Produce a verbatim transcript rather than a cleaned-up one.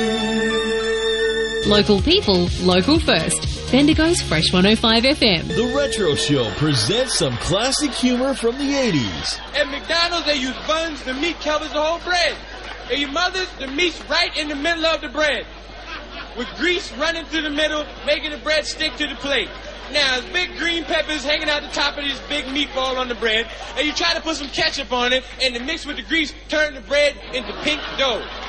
Local people, local first. Bendigo's Fresh one oh five F M. The Retro Show presents some classic humor from the eighties. At McDonald's, they use buns. The meat covers the whole bread. At your mother's, the meat's right in the middle of the bread, with grease running through the middle, making the bread stick to the plate. Now, there's big green peppers hanging out the top of this big meatball on the bread, and you try to put some ketchup on it, and to mix with the grease, turn the bread into pink dough.